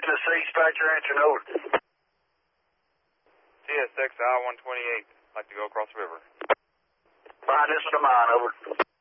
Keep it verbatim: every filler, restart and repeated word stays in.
Tennessee, start your engine, over. T S X I one twenty-eight, like to go across the river. Fine, this is the mine, over.